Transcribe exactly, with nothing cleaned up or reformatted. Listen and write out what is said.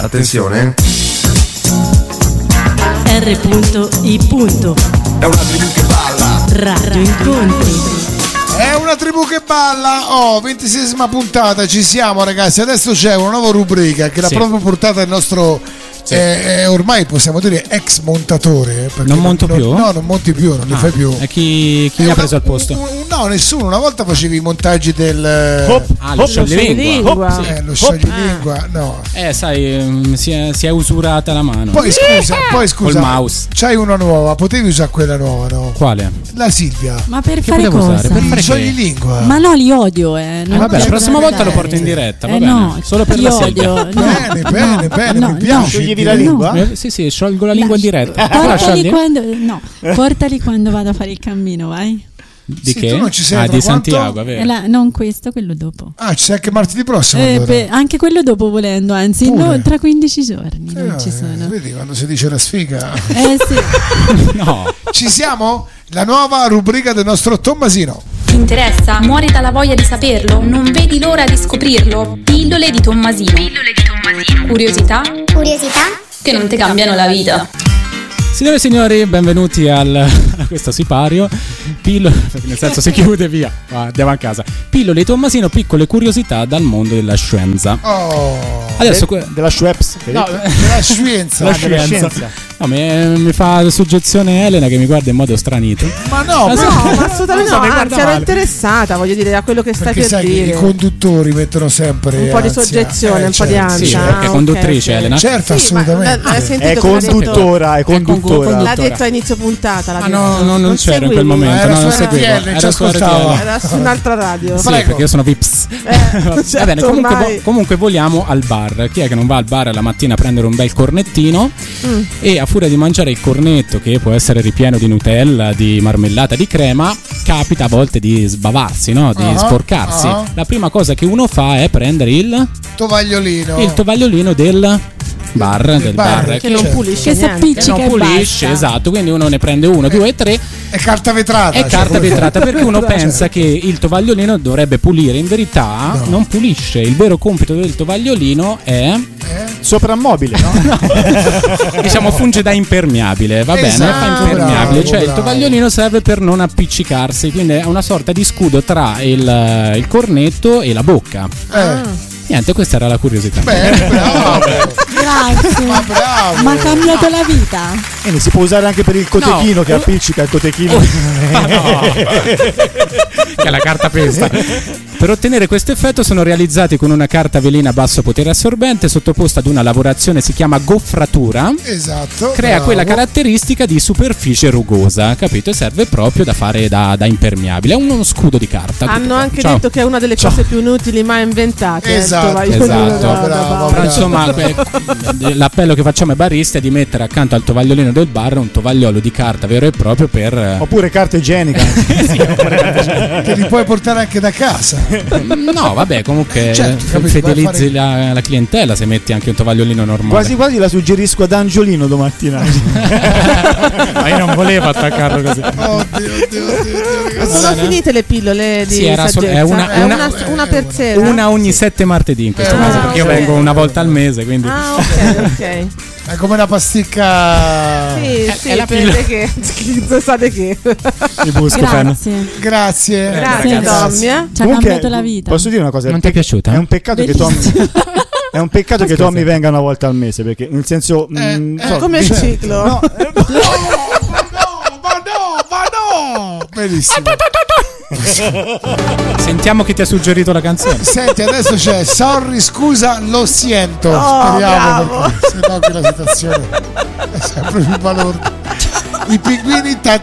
Attenzione. R I. È una tribù che balla. Radio Incontri. È una tribù che balla. Oh, ventiseiesima puntata, ci siamo ragazzi. Adesso c'è una nuova rubrica che l'ha sì. proprio portata il nostro sì. eh, ormai possiamo dire ex montatore. Non monto non, più? No, non monti più, non ah, li fai più. E chi, chi mi ha preso al posto? Un, un, no, nessuno. Una volta facevi i montaggi del hop, ah, lo scioglilingua. Eh, lo scioglilingua, ah. no. Eh, sai, si è, si è usurata la mano. Poi scusa, poi scusa. Col mouse. C'hai una nuova, potevi usare quella nuova, no? Quale? La Silvia. Ma per che fare cosa? Usare? Per fare scioglilingua. Ma no, li odio, eh. eh vabbè, la prossima volta lo porto in diretta, va eh, bene. No, solo per li la odio. Silvia. No, bene, bene, no, bene, no, mi piace. Scioglievi la lingua? No. Eh, sì, sì, sciolgo la lingua in diretta. Portali quando, no, portali quando vado a fare il cammino, vai. Di sì, che? Tu non ci sei ah, di quanto? Santiago, vero? La, non questo, quello dopo. Ah, ci sei anche martedì prossimo. Eh, allora. per, anche quello dopo volendo, anzi, no, tra quindici giorni eh, non ci sono. Vedi quando si dice la sfiga? Eh sì. No. Ci siamo? La nuova rubrica del nostro Tommasino. Ti interessa? Muori dalla voglia di saperlo? Non vedi l'ora di scoprirlo? Pillole di Tommasino. Pillole di Tommasino. Curiosità? Curiosità? Che non ti cambiano la vita. Signore e signori, benvenuti al, a questo sipario. Pillo, nel senso si chiude via, ah, andiamo a casa. Pillole di Tommasino, piccole curiosità dal mondo della scienza. Oh. Adesso De, della Schweppes. No, della scienza. La scienza. No, mi, mi fa suggezione Elena che mi guarda in modo stranito. Ma no, no, ma ma assolutamente no, anzi ero interessata, voglio dire, a quello che stai perché per sai dire. Che i conduttori mettono sempre un po' di ansia. soggezione, eh, un certo. po' di ansia. Sì, perché è conduttrice, okay, Elena. Certo, sì, assolutamente. Ma, è conduttora, è conduttora. L'ha detto a inizio puntata. L'ha ah, detto. no, no, non, non c'era seguivo. in quel momento. Era no, su non R T L, seguivo. ci Era su ascoltava. Era su un'altra radio. Sì, perché io sono Vips. Eh, Va certo, bene, comunque, ormai. vo- comunque voliamo al bar. Chi è che non va al bar la mattina a prendere un bel cornettino mm. e a furia di mangiare il cornetto, che può essere ripieno di Nutella, di marmellata, di crema, capita a volte di sbavarsi, no? Di uh-huh, sporcarsi. Uh-huh. La prima cosa che uno fa è prendere il tovagliolino. Il tovagliolino del bar, del, del bar, bar che, che non pulisce, che si appiccica, che non pulisce, esatto. Quindi uno ne prende uno, due e tre. È carta vetrata. È cioè carta vetrata perché uno pensa che il tovagliolino dovrebbe pulire, in verità no. non pulisce. Il vero compito del tovagliolino è eh? soprammobile, no? no. Diciamo funge da impermeabile, va esatto, bene, fa impermeabile, bravo, cioè bravo. il tovagliolino serve per non appiccicarsi, quindi è una sorta di scudo tra il, il cornetto e la bocca. Eh. Niente, questa era la curiosità. Beh, bravo. Grazie. Ma bravo. Ma ha cambiato la vita. E si può usare anche per il cotechino, no. che appiccica il cotechino. Oh. No. Che è la carta pesta. Per ottenere questo effetto sono realizzati con una carta velina a basso potere assorbente sottoposta ad una lavorazione, si chiama goffratura. Esatto. Crea bravo. quella caratteristica di superficie rugosa, capito? E serve proprio da fare da, da impermeabile. È uno scudo di carta. Hanno anche Ciao. detto che è una delle Ciao. cose più inutili mai inventate. Esatto, eh, esatto. Da, bravo, da bravo. Però insomma l'appello che facciamo ai baristi è di mettere accanto al tovagliolino del bar un tovagliolo di carta vero e proprio per oppure carta igienica. sì, oppure carta igienica. Che li puoi portare anche da casa. No, vabbè, comunque certo, capito, fedelizzi fare... la, la clientela se metti anche un tovagliolino normale. Quasi quasi la suggerisco ad Angiolino domattina. Ma io non volevo attaccarlo così. Oddio, oddio, oddio, oddio. Sono finite le pillole di sì, era saggezza? so- è una, è una, una, una per sera? Una ogni sette martedì in questo Eh, caso, ah, perché ok. io vengo una volta al mese, quindi Ah, ok, ok. È come una pasticca. Sì, È- sì, è la per pillola. che sapete che. il Buscofen. Grazie. Grazie. Grazie, ragazzi. Tommy. eh. Ci ha Comunque, cambiato la vita. Posso dire una cosa? Non È ti è un piaciuta? È un peccato che Tommy È un peccato Ma che scusa. Tommy venga una volta al mese, perché nel senso Eh, mh, eh, so, Come il dice- ciclo. no, Ma no, ma no. Benissimo. Sentiamo chi ti ha suggerito la canzone. Senti, adesso c'è Sorry, scusa, lo siento. Oh, Speriamo, bravo. perché se no che la situazione è sempre più balorda. I pinguini ta